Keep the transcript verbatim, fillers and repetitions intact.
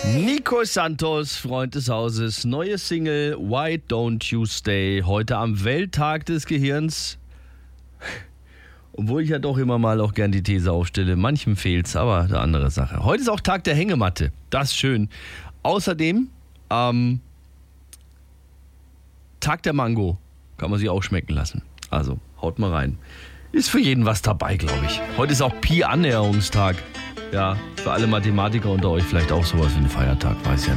Nico Santos, Freund des Hauses, neue Single Why Don't You Stay, heute am Welttag des Gehirns. Obwohl ich ja doch immer mal auch gern die These aufstelle, manchem fehlt's, aber eine andere Sache. Heute ist auch Tag der Hängematte, das ist schön. Außerdem, ähm, Tag der Mango, kann man sich auch schmecken lassen. Also, haut mal rein. Ist für jeden was dabei, glaube ich. Heute ist auch Pi-Annäherungstag. Ja, für alle Mathematiker unter euch vielleicht auch sowas wie ein Feiertag, weiß ja nicht.